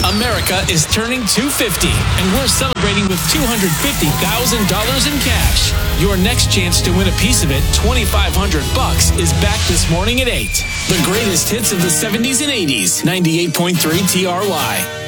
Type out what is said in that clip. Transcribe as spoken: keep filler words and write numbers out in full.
America is turning two hundred fifty, and we're celebrating with two hundred fifty thousand dollars in cash. Your next chance to win a piece of it, twenty-five hundred bucks, is back this morning at eight. The greatest hits of the seventies and eighties, ninety-eight point three T R Y.